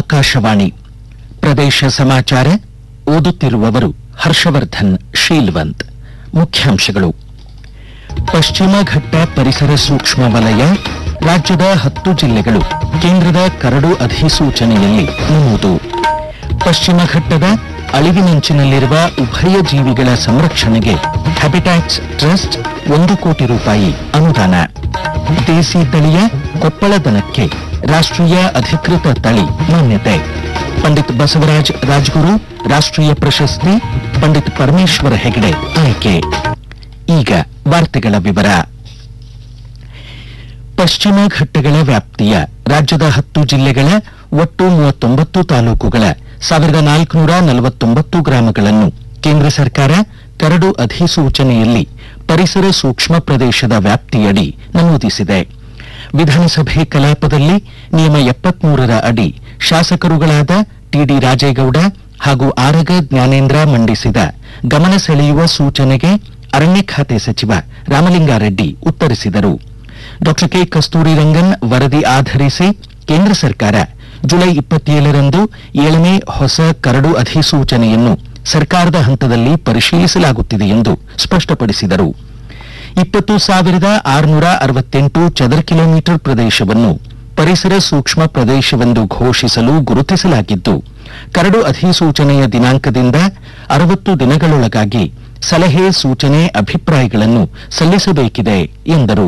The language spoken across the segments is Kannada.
ಆಕಾಶವಾಣಿ ಪ್ರದೇಶ ಸಮಾಚಾರ ಓದುತ್ತಿರುವವರು ಹರ್ಷವರ್ಧನ್ ಶೀಲ್ವಂತ್. ಮುಖ್ಯಾಂಶಗಳು. ಪಶ್ಚಿಮ ಘಟ್ಟ ಪರಿಸರ ಸೂಕ್ಷ್ಮ ವಲಯ, ರಾಜ್ಯದ 10 ಜಿಲ್ಲೆಗಳು ಕೇಂದ್ರದ ಕರಡು ಅಧಿಸೂಚನೆಯಲ್ಲಿ ನಮೂದು. ಪಶ್ಚಿಮ ಘಟ್ಟದ ಅಳಿವಿನಂಚಿನಲ್ಲಿರುವ ಉಭಯ ಜೀವಿಗಳ ಸಂರಕ್ಷಣೆಗೆ ಹ್ಯಾಬಿಟ್ಯಾಟ್ಸ್ ಟ್ರಸ್ಟ್ 1 ಕೋಟಿ ರೂಪಾಯಿ ಅನುದಾನ. ದೇಸಿ ತಳಿಯ ಕೊಪ್ಪಳ ದನಕ್ಕೆ ರಾಷ್ಟ್ರೀಯ ಅಧಿಕೃತ ತಳಿ ಮಾನ್ಯತೆ. ಪಂಡಿತ್ ಬಸವರಾಜ್ ರಾಜ್ಗುರು ರಾಷ್ಟ್ರೀಯ ಪ್ರಶಸ್ತಿ, ಪಂಡಿತ್ ಪರಮೇಶ್ವರ ಹೆಗಡೆ ಆಯ್ಕೆ. ಈಗ ವಾರ್ತೆಗಳ ವಿವರ. ಪಶ್ಚಿಮ ಘಟ್ಟಗಳ ವ್ಯಾಪ್ತಿಯ ರಾಜ್ಯದ 10 ಜಿಲ್ಲೆಗಳ ಒಟ್ಟು 39 ತಾಲೂಕುಗಳ 1449 ಗ್ರಾಮಗಳನ್ನು ಕೇಂದ್ರ ಸರ್ಕಾರ ಕರಡು ಅಧಿಸೂಚನೆಯಲ್ಲಿ ಪರಿಸರ ಸೂಕ್ಷ್ಮ ಪ್ರದೇಶದ ವ್ಯಾಪ್ತಿಯಡಿ ನಮೂದಿಸಿದೆ. ವಿಧಾನಸಭೆ ಕಲಾಪದಲ್ಲಿ ನಿಯಮ 73ರ ಅಡಿ ಶಾಸಕರುಗಳಾದ ಟಿಡಿ ರಾಜೇಗೌಡ ಹಾಗೂ ಆರಗ ಜ್ಞಾನೇಂದ್ರ ಮಂಡಿಸಿದ ಗಮನ ಸೆಳೆಯುವ ಸೂಚನೆಗೆ ಅರಣ್ಯ ಖಾತೆ ಸಚಿವ ರಾಮಲಿಂಗಾರೆಡ್ಡಿ ಉತ್ತರಿಸಿದರು. ಡಾ ಕೆ ಕಸ್ತೂರಿ ರಂಗನ್ ವರದಿ ಆಧರಿಸಿ ಕೇಂದ್ರ ಸರ್ಕಾರ ಜುಲೈ 27ರಂದು 7ನೇ ಹೊಸ ಕರಡು ಅಧಿಸೂಚನೆಯನ್ನು ಸರ್ಕಾರದ ಹಂತದಲ್ಲಿ ಪರಿಶೀಲಿಸಲಾಗುತ್ತಿದೆ ಎಂದು ಸ್ಪಷ್ಟಪಡಿಸಿದರು. 20,668 ಚದರ ಕಿಲೋಮೀಟರ್ ಪ್ರದೇಶವನ್ನು ಪರಿಸರ ಸೂಕ್ಷ್ಮ ಪ್ರದೇಶವೆಂದು ಘೋಷಿಸಲು ಗುರುತಿಸಲಾಗಿದ್ದು, ಕರಡು ಅಧಿಸೂಚನೆಯ ದಿನಾಂಕದಿಂದ 60 ದಿನಗಳೊಳಗಾಗಿ ಸಲಹೆ, ಸೂಚನೆ, ಅಭಿಪ್ರಾಯಗಳನ್ನು ಸಲ್ಲಿಸಬೇಕಿದೆ ಎಂದರು.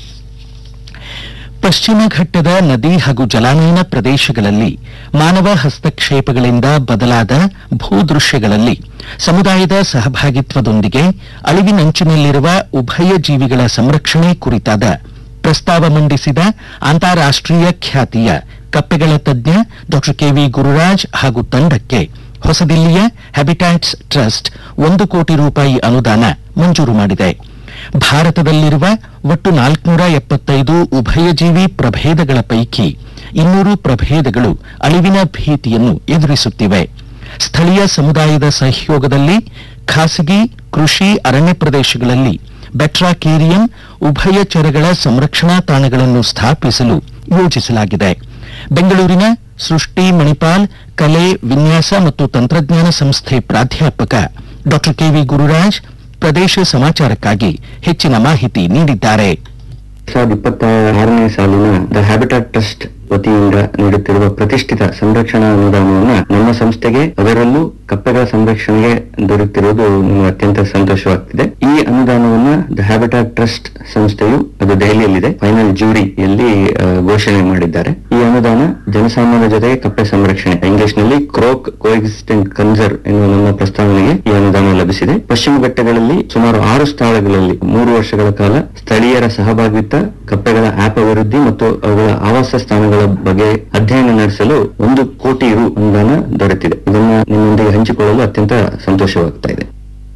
ಪಶ್ಚಿಮ ಘಟ್ಟದ ನದಿ ಹಾಗೂ ಜಲಾನಯನ ಪ್ರದೇಶಗಳಲ್ಲಿ ಮಾನವ ಹಸ್ತಕ್ಷೇಪಗಳಿಂದ ಬದಲಾದ ಭೂದೃಶ್ಯಗಳಲ್ಲಿ ಸಮುದಾಯದ ಸಹಭಾಗಿತ್ವದೊಂದಿಗೆ ಅಳಿವಿನಂಚಿನಲ್ಲಿರುವ ಉಭಯ ಜೀವಿಗಳ ಸಂರಕ್ಷಣೆ ಕುರಿತಾದ ಪ್ರಸ್ತಾವ ಮಂಡಿಸಿದ ಅಂತಾರಾಷ್ಟ್ರೀಯ ಖ್ಯಾತಿಯ ಕಪ್ಪೆಗಳ ತಜ್ಞ ಡಾ ಕೆವಿ ಗುರುರಾಜ್ ಹಾಗೂ ತಂಡಕ್ಕೆ ಹೊಸದಿಲ್ಲಿಯ ಹ್ಯಾಬಿಟ್ಯಾಟ್ಸ್ ಟ್ರಸ್ಟ್ 1 ಕೋಟಿ ರೂಪಾಯಿ ಅನುದಾನ ಮಂಜೂರು ಮಾಡಿದೆ. ಭಾರತದಲ್ಲಿರುವ ಒಟ್ಟು 475 ಉಭಯಜೀವಿ ಪ್ರಭೇದಗಳ ಪೈಕಿ 200 ಪ್ರಭೇದಗಳು ಅಳಿವಿನ ಭೀತಿಯನ್ನು ಎದುರಿಸುತ್ತಿವೆ. ಸ್ಥಳೀಯ ಸಮುದಾಯದ ಸಹಯೋಗದಲ್ಲಿ ಖಾಸಗಿ ಕೃಷಿ ಅರಣ್ಯ ಪ್ರದೇಶಗಳಲ್ಲಿ ಬೆಟ್ರಾಕೇರಿಯಂ ಉಭಯಚರಗಳ ಸಂರಕ್ಷಣಾ ತಾಣಗಳನ್ನು ಸ್ಥಾಪಿಸಲು ಯೋಜಿಸಲಾಗಿದೆ. ಬೆಂಗಳೂರಿನ ಸೃಷ್ಟಿ ಮಣಿಪಾಲ್ ಕಲೆ, ವಿನ್ಯಾಸ ಮತ್ತು ತಂತ್ರಜ್ಞಾನ ಸಂಸ್ಥೆ ಪ್ರಾಧ್ಯಾಪಕ ಡಾ ಕೆವಿ ಗುರುರಾಜ್ ಪ್ರದೇಶ ಸಮಾಚಾರಕ್ಕಾಗಿ ಹೆಚ್ಚಿನ ಮಾಹಿತಿ ನೀಡಿದ್ದಾರೆ. 2026ನೇ ಸಾಲಿನ ದ ಹ್ಯಾಬಿಟ್ಯಾಟ್ ಟ್ರಸ್ಟ್ ವತಿಯಿಂದ ನೀಡುತ್ತಿರುವ ಪ್ರತಿಷ್ಠಿತ ಸಂರಕ್ಷಣಾ ಅನುದಾನವನ್ನ ನಮ್ಮ ಸಂಸ್ಥೆಗೆ, ಅದರಲ್ಲೂ ಕಪ್ಪೆಗಳ ಸಂರಕ್ಷಣೆಗೆ ದೊರೆತಿರುವುದು ನಮಗೆ ಅತ್ಯಂತ ಸಂತೋಷವಾಗ್ತಿದೆ. ಈ ಅನುದಾನವನ್ನ ದ ಹ್ಯಾಬಿಟ್ಯಾಟ್ ಟ್ರಸ್ಟ್ ಸಂಸ್ಥೆಯು ಅದು ದೆಹಲಿಯಲ್ಲಿದೆ ಫೈನಲ್ ಜೂರಿಯಲ್ಲಿ ಘೋಷಣೆ ಮಾಡಿದ್ದಾರೆ. ಈ ಅನುದಾನ ಜನಸಾಮಾನ್ಯರ ಜೊತೆಗೆ ಕಪ್ಪೆ ಸಂರಕ್ಷಣೆ, ಇಂಗ್ಲಿಷ್ ನಲ್ಲಿ ಕ್ರೋಕ್ ಕೋಎಕ್ಸಿಸ್ಟೆಂಟ್ ಕನ್ಸರ್ವ್ ಎನ್ನುವ ನಮ್ಮ ಪ್ರಸ್ತಾವನೆಗೆ ಈ ಅನುದಾನ ಲಭಿಸಿದೆ. ಪಶ್ಚಿಮ ಘಟ್ಟಗಳಲ್ಲಿ ಸುಮಾರು 6 ಸ್ಥಳಗಳಲ್ಲಿ 3 ವರ್ಷಗಳ ಕಾಲ ಸ್ಥಳೀಯರ ಸಹಭಾಗಿತ್ವ, ಕಪ್ಪೆಗಳ ಆಪ್ ಅಭಿವೃದ್ಧಿ ಮತ್ತು ಅವುಗಳ ಆವಾಸ ಸ್ಥಾನಗಳ ಬಗ್ಗೆ ಅಧ್ಯಯನ ನಡೆಸಲು 1 ಕೋಟಿ ರು ಅನುದಾನ ದೊರೆತಿದೆ. ಇದನ್ನ ನಿಮ್ಮೊಂದಿಗೆ ಹಂಚಿಕೊಳ್ಳಲು ಅತ್ಯಂತ ಸಂತೋಷವಾಗ್ತಾ ಇದೆ.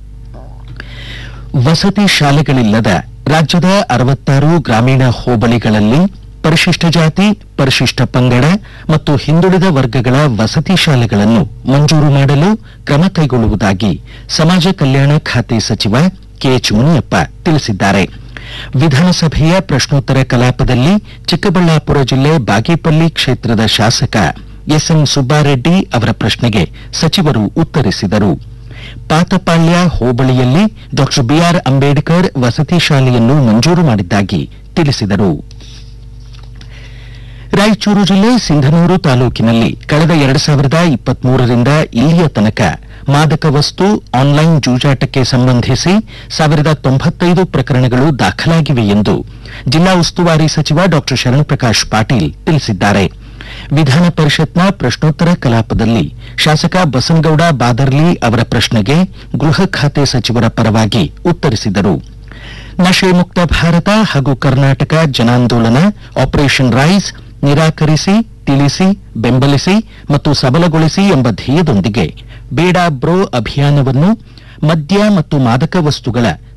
ವಸತಿ ಶಾಲೆಗಳಿಲ್ಲದ ರಾಜ್ಯದ 66 ಗ್ರಾಮೀಣ ಹೋಬಳಿಗಳಲ್ಲಿ ಪರಿಶಿಷ್ಟ ಜಾತಿ, ಪರಿಶಿಷ್ಟ ಪಂಗಡ ಮತ್ತು ಹಿಂದುಳಿದ ವರ್ಗಗಳ ವಸತಿ ಶಾಲೆಗಳನ್ನು ಮಂಜೂರು ಮಾಡಲು ಕ್ರಮ ಕೈಗೊಳ್ಳುವುದಾಗಿ ಸಮಾಜ ಕಲ್ಯಾಣ ಖಾತೆ ಸಚಿವ ಕೆಎಚ್ ಮುನಿಯಪ್ಪ ತಿಳಿಸಿದ್ದಾರೆ. ವಿಧಾನಸಭೆಯ ಪ್ರಶ್ನೋತ್ತರ ಕಲಾಪದಲ್ಲಿ ಚಿಕ್ಕಬಳ್ಳಾಪುರ ಜಿಲ್ಲೆ ಬಾಗೇಪಲ್ಲಿ ಕ್ಷೇತ್ರದ ಶಾಸಕ ಎಸ್ಎಂ ಸುಬ್ಬಾರೆಡ್ಡಿ ಅವರ ಪ್ರಶ್ನೆಗೆ ಸಚಿವರು ಉತ್ತರಿಸಿದರು. ಪಾತಪಾಳ್ಯ ಹೋಬಳಿಯಲ್ಲಿ ಡಾ ಬಿಆರ್ ಅಂಬೇಡ್ಕರ್ ವಸತಿ ಶಾಲೆಯನ್ನು ಮಂಜೂರು ಮಾಡಿದ್ದಾಗಿ ತಿಳಿಸಿದರು. ರಾಯಚೂರು ಜಿಲ್ಲೆ ಸಿಂಧನೂರು ತಾಲೂಕಿನಲ್ಲಿ ಕಳೆದ 2023ರಿಂದ ಇಲ್ಲಿಯ ತನಕ ಮಾದಕ ವಸ್ತು ಆನ್ಲೈನ್ ಜೂಜಾಟಕ್ಕೆ ಸಂಬಂಧಿಸಿ 1095 ಪ್ರಕರಣಗಳು ದಾಖಲಾಗಿವೆ ಎಂದು ಜಿಲ್ಲಾ ಉಸ್ತುವಾರಿ ಸಚಿವ ಡಾ ಶರಣಪ್ರಕಾಶ್ ಪಾಟೀಲ್ ತಿಳಿಸಿದ್ದಾರೆ. ವಿಧಾನ ಪರಿಷತ್ನ ಪ್ರಶ್ನೋತ್ತರ ಕಲಾಪದಲ್ಲಿ ಶಾಸಕ ಬಸನಗೌಡ ಬಾದರ್ಲಿ ಅವರ ಪ್ರಶ್ನೆಗೆ ಗೃಹ ಖಾತೆ ಸಚಿವರ ಪರವಾಗಿ ಉತ್ತರಿಸಿದರು. ನಶೆ ಮುಕ್ತ ಭಾರತ ಹಾಗೂ ಕರ್ನಾಟಕ ಜನಾಂದೋಲನ ಆಪರೇಷನ್ ರೈಸ್ ನಿರಾಕರಿಸಿ, ತಿಳಿಸಿ, ಬೆಂಬಲಿಸಿ ಮತ್ತು ಸಬಲಗೊಳಿಸಿ ಎಂಬ ಧ್ಯೇಯದೊಂದಿಗೆ ಬೇಡ ಬ್ರೋ ಅಭಿಯಾನವನ್ನು ಮದ್ಯ ಮತ್ತು ಮಾದಕ ವಸ್ತುಗಳ